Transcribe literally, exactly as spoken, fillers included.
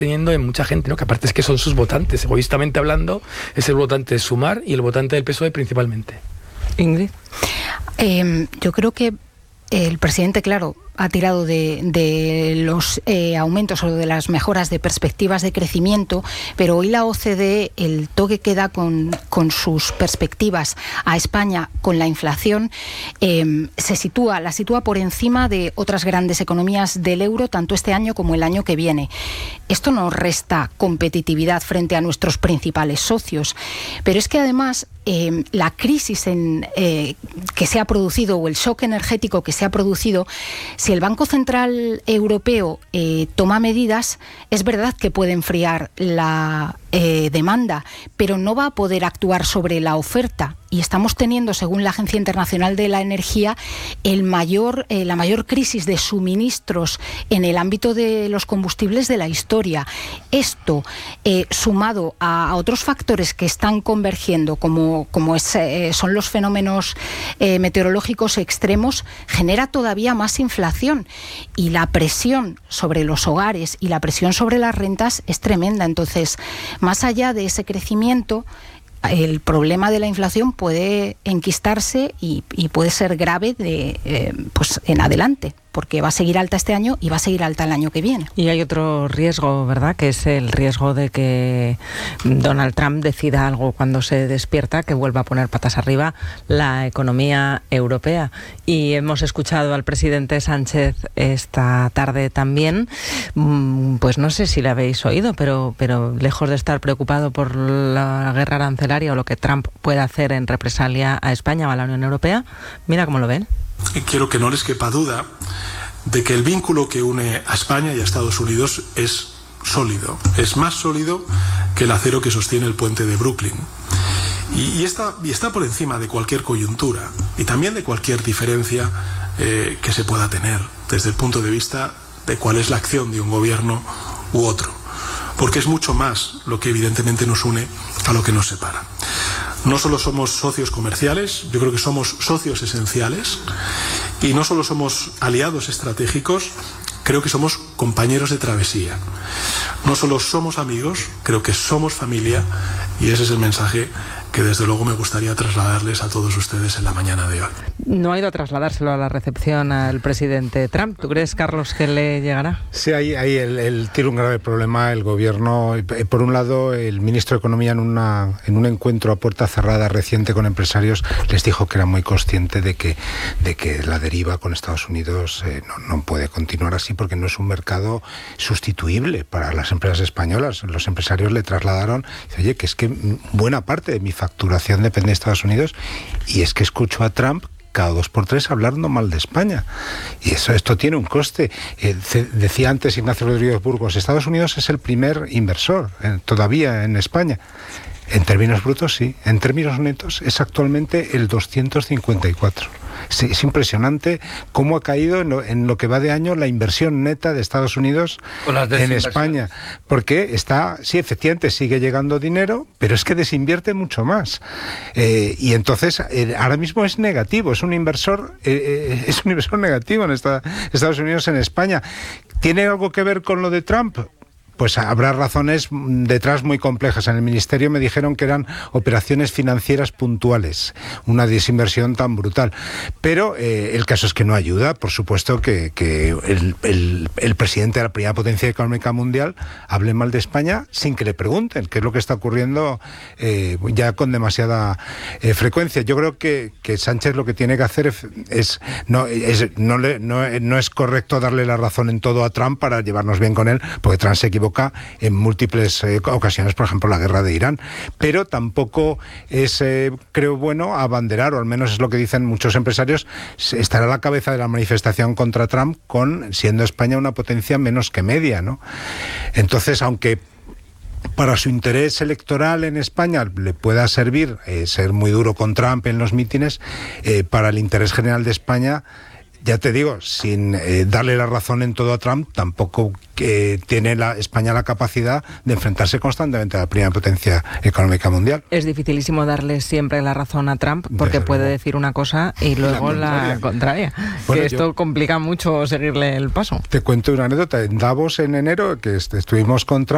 teniendo en mucha gente, ¿no? Que aparte es que son sus votantes, egoístamente hablando, es el votante de Sumar y el votante del P S O E principalmente. Ingrid. Eh, yo creo que el presidente, claro, ha tirado de, de los eh, aumentos o de las mejoras de perspectivas de crecimiento, pero hoy la O C D E, el toque que da con, con sus perspectivas a España con la inflación, eh, se sitúa, la sitúa por encima de otras grandes economías del euro, tanto este año como el año que viene. Esto nos resta competitividad frente a nuestros principales socios, pero es que además eh, la crisis en, eh, que se ha producido o el shock energético que se ha producido, si el Banco Central Europeo eh, toma medidas, es verdad que puede enfriar la eh, demanda, pero no va a poder actuar sobre la oferta. Y estamos teniendo, según la Agencia Internacional de la Energía, el mayor, eh, la mayor crisis de suministros en el ámbito de los combustibles de la historia. Esto, eh, sumado a, a otros factores que están convergiendo, como, como es, eh, son los fenómenos eh, meteorológicos extremos, genera todavía más inflación. Y la presión sobre los hogares y la presión sobre las rentas es tremenda. Entonces, más allá de ese crecimiento, el problema de la inflación puede enquistarse y, y puede ser grave de, eh, pues en adelante, porque va a seguir alta este año y va a seguir alta el año que viene. Y hay otro riesgo, ¿verdad?, que es el riesgo de que Donald Trump decida algo cuando se despierta, que vuelva a poner patas arriba la economía europea. Y hemos escuchado al presidente Sánchez esta tarde también, pues no sé si le habéis oído, pero, pero lejos de estar preocupado por la guerra arancelaria o lo que Trump pueda hacer en represalia a España o a la Unión Europea, mira cómo lo ven. Quiero que no les quepa duda de que el vínculo que une a España y a Estados Unidos es sólido, es más sólido que el acero que sostiene el puente de Brooklyn. Y, y, está, y está por encima de cualquier coyuntura y también de cualquier diferencia eh, que se pueda tener desde el punto de vista de cuál es la acción de un gobierno u otro. Porque es mucho más lo que evidentemente nos une a lo que nos separa. No solo somos socios comerciales, yo creo que somos socios esenciales y no solo somos aliados estratégicos, creo que somos compañeros de travesía. No solo somos amigos, creo que somos familia y ese es el mensaje que desde luego me gustaría trasladarles a todos ustedes en la mañana de hoy. No ha ido a trasladárselo a la recepción al presidente Trump. ¿Tú crees, Carlos, que le llegará? Sí, ahí, ahí él, él tiene un grave problema. El gobierno, por un lado, el ministro de Economía en, una, en un encuentro a puerta cerrada reciente con empresarios les dijo que era muy consciente de que, de que la deriva con Estados Unidos eh, no, no puede continuar así porque no es un mercado sustituible para las empresas españolas. Los empresarios le trasladaron, dice, oye, que es que buena parte de mi facturación depende de Estados Unidos y es que escucho a Trump cada dos por tres hablando mal de España. Y eso, esto tiene un coste. Eh, decía antes Ignacio Rodríguez Burgos, Estados Unidos es el primer inversor eh, todavía en España. En términos brutos, sí. En términos netos, es actualmente el doscientos cincuenta y cuatro. Sí, es impresionante cómo ha caído en lo, en lo que va de año la inversión neta de Estados Unidos en España. Porque está, sí, efectivamente sigue llegando dinero, pero es que desinvierte mucho más. Eh, y entonces, eh, ahora mismo es negativo, es un inversor, eh, es un inversor negativo en esta, Estados Unidos en España. ¿Tiene algo que ver con lo de Trump? Pues habrá razones detrás muy complejas. En el Ministerio me dijeron que eran operaciones financieras puntuales, una desinversión tan brutal. Pero eh, el caso es que no ayuda, por supuesto, que, que el, el, el presidente de la primera potencia económica mundial hable mal de España sin que le pregunten, que es lo que está ocurriendo eh, ya con demasiada eh, frecuencia. Yo creo que, que Sánchez lo que tiene que hacer es, es, no, es no, le, no, no es correcto darle la razón en todo a Trump para llevarnos bien con él, porque Trump se equivoca en múltiples eh, ocasiones, por ejemplo la guerra de Irán, pero tampoco es, eh, creo, bueno abanderar, o al menos es lo que dicen muchos empresarios, estará a la cabeza de la manifestación contra Trump con siendo España una potencia menos que media, ¿no? Entonces, aunque para su interés electoral en España le pueda servir eh, ser muy duro con Trump en los mítines, eh, para el interés general de España, ya te digo, sin eh, darle la razón en todo a Trump, tampoco eh, tiene la, España la capacidad de enfrentarse constantemente a la primera potencia económica mundial. Es dificilísimo darle siempre la razón a Trump, porque Desde puede luego. decir una cosa y luego la, la contraria. Bueno, que esto yo, complica mucho seguirle el paso. Te cuento una anécdota. En Davos, en enero, que estuvimos con Trump,